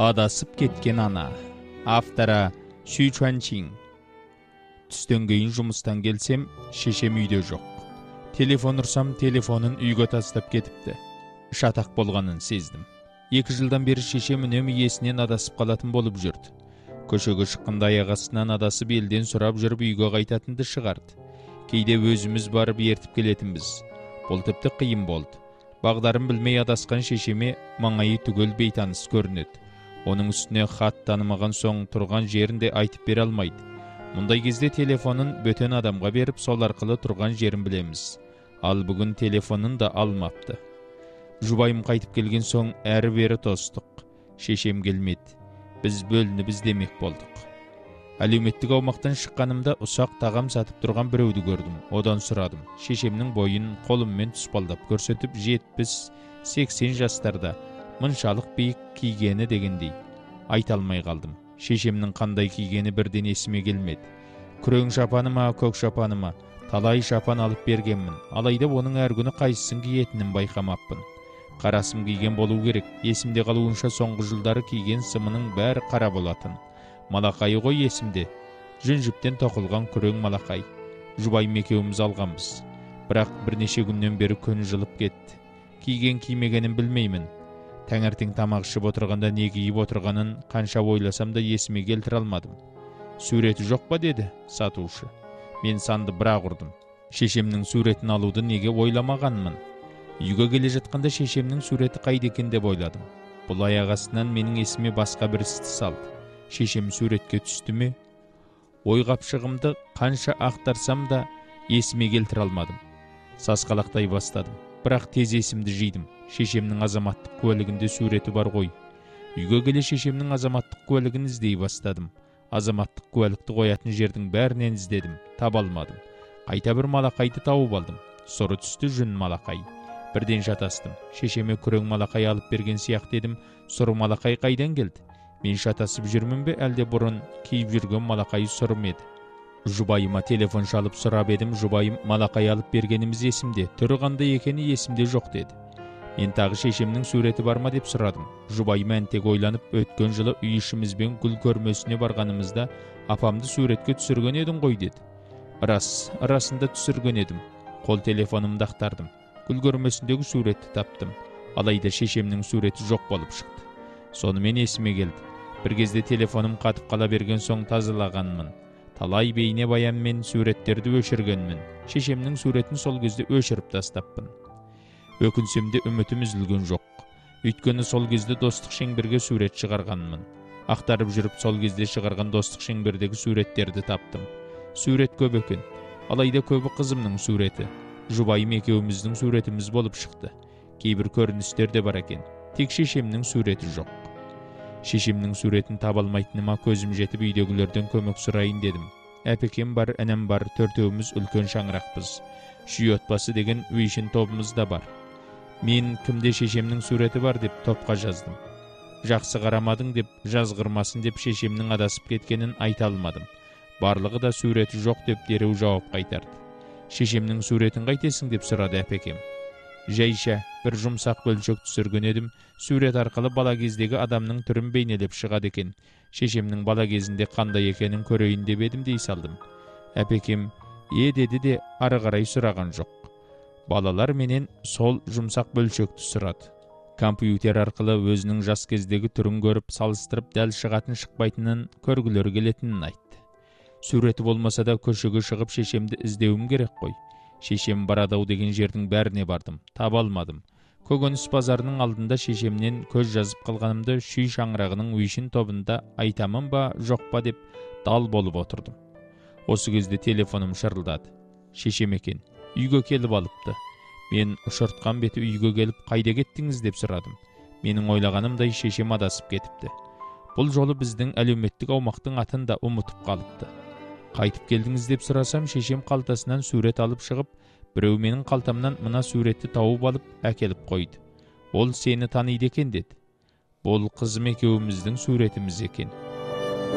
Адасып кеткен ана. Авторы Xu Chuanqing. Түстен кейін жұмыстан келсем, шешем үйде жоқ. Телефон ұрсам, телефонын үйге тастап кетіпті. Шатақ болғанын сездім. 2 жылдан бері шешем үнемі есінен адасып қалатын болып жүрді. Көшеге шыққанда аяқ астынан адасып елден сұрап жүріп үйге қайтатынды шығарды. Кейде өзіміз барып ертіп келетінбіз. Бұл тіпті қиын болды. Бағдарын білмей адасқан шешеме маңайы түгел бейтаныс көрінеді. Оның үстіне хат танымаған соң тұрған жерінде айтып бере алмайды. Мұндай кезде телефонын бөтен адамға беріп, сол арқылы тұрған жерін білеміз. Ал бүгін телефонын да алмапты. Жұбайым қайтып келген соң әрі-бері тостық. Шешем келмеді. Біз бөлініп іздемек болдық. Әлеуметтік аумақтан шыққанымда ұсақ тағам сатып тұрған біреуді көрдім. Одан сұрадым. Шешемнің бойын қолыммен тұспалдап көрсетіп, 70-80 жастарда мұншалық биік кигені дегендей. Айта алмай қалдым. Шешемнің қандай кигені бірден есіме келмеді. Күрең шапаны ма, көк шапаны ма, талай шапан алып бергенмін. Алайда оның әр күні қайсысын киетінін байқамаппын. Қарасым киген болу керек. Есімде қалуынша соңғы жылдары киген сымының бәрі қара болатын. Малақайы ғой есімде. Жүн-жіптен тоқылған күрең малақай. Жұбайым екеуміз алғанбыз. Бірақ бірнеше күннен бері күн жылып кетті. Киген кимегенін білмеймін. Таңертең тамақ ішіп отырғанда не киіп отырғанын қанша ойласам да есіме келтіре алмадым. Суреті жоқ па деді сатушы. Мен санды бірақ ұрдым. Шешемнің суретін алуды неге ойламағанмын? Үйге келе жатқанда шешемнің суреті қайда екен деп ойладым. Бұл аяқ астынан менің есіме басқа бір істі салды. Шешем суретке түсті ме? Ойғапшығымды қанша ақтарсам да есіме келтіре алмадым. Сасқалақтай бастадым. Бірақ тез есімді жидым. Шешемнің азаматтық куәлігінде суреті бар ғой. Үйге келе шешемнің азаматтық куәлігін іздей бастадым. Азаматтық куәлікті қоятын жердің бәрінен іздедім. Таба алмадым. Қайта бір малақайды тауып алдым. Сұры түсті жүн малақай. Бірден шатастым. Шешеме күрең малақай алып берген сияқты едім. Сұры малақай қайдан келді? Мен шатасып жүрмін бе, әлде бұрын киіп жүрген малақай сұры ма еді? Жұбайыма телефон шалып сұрап едім. Жұбайым малақай алып бергеніміз есімде, түрі қандай екені есімде жоқ деді. Мен тағы шешемнің суреті бар ма деп сұрадым. Жұбайым әнтек ойланып, өткен жылы үй ішімізбен гүл көрмесіне барғанымызда апамды суретке түсірген едің ғой деді. Расында түсірген едім. Қол телефонымды ақтардым. Гүл көрмесіндегі суретті таптым. Алайда шешемнің суреті жоқ болып шықты. Сонымен есіме келді. Бір кезде телефоным қатып қала берген соң тазалағанмын. Талай бейне баянмен суреттерді өшіргенмін. Шешемнің суретін сол кезде өшіріп тастаппын. Өкінсем де үмітім үзілген жоқ. Өйткені сол кезде достық шеңберге сурет шығарғанмын. Ақтарып жүріп сол кезде шығарған достық шеңбердегі суреттерді таптым. Сурет көп екен. Алайда көбі қызымның суреті. Жұбайым екеуміздің суретіміз болып шықты. Кейбір көріністер де бар екен. Тек шешемнің суреті жоқ. Шешемнің суретін таба алмайтыныма көзім жетіп үйдегілерден көмек сұрайын дедім. Әпекем бар, әнем бар, төртеуміз үлкен шаңырақпыз. Шүй отбасы деген үйшін тобымыз да бар. Мен кімде шешемнің суреті бар деп топқа жаздым. Жақсы қарамадың деп, жазғырмасын деп шешемнің адасып кеткенін айта алмадым. Барлығы да суреті жоқ деп дереу жауап қайтарды. Шешемнің суретін қайтесің деп сұрады әпекем. Жайша бір жұмсақ бөлшек түсірген едім. Сурет арқылы бала кездегі адамның түрін бейнелеп шығады екен. Шешемнің бала кезінде қандай екенін көрейін деп едім дей салдым. Әпекем деді де ары қарай сұраған жоқ. Балалар менен сол жұмсақ бөлшекті сұрады. Компьютер арқылы өзінің жас кездегі түрін көріп, салыстырып, дәл шығатын шықпайтынын көргілері келетінін айтты. Суреті болмаса да көшеге шығып шешемді іздеуім керек қой. Шешем барадау деген жердің бәріне бардым, таба алмадым. Көкөніс базарының алдында шешемнен көз жазып қалғанымды шүй шаңырағының үйшін тобында айтамын ба, жоқ па деп дал болып отырдым. Осы кезде телефоным шырылдады. Шешем екен. Үйге келіп алыпты. Мен ұшыртқан беті үйге келіп, қайда кеттіңіз деп сұрадым. Менің ойлағанымдай шешем адасып кетіпті. Бұл жолы біздің әлеуметтік аумақтың атын да ұмытып қалыпты. Қайтып келдіңіз деп сұрасам, шешем қалтасынан сурет алып шығып, біреу менің қалтамнан мына суретті тауып алып әкеліп қойды. Ол сені таниды екен деді. Бұл қызым екеуміздің суретіміз екен.